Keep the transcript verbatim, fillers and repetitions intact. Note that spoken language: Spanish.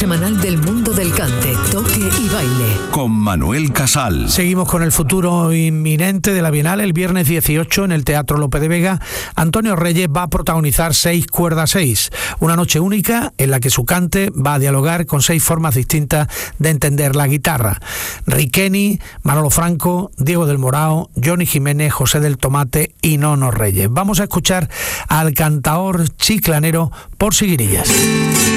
semanal del mundo del cante, toque y baile. Con Manuel Casal. Seguimos con el futuro inminente de la Bienal. El viernes dieciocho en el Teatro Lope de Vega, Antonio Reyes va a protagonizar Seis Cuerdas Seis, una noche única en la que su cante va a dialogar con seis formas distintas de entender la guitarra. Riqueni, Manolo Franco, Diego del Morao, Johnny Jiménez, José del Tomate y Nono Reyes. Vamos a escuchar al cantaor chiclanero Por Siguirillas.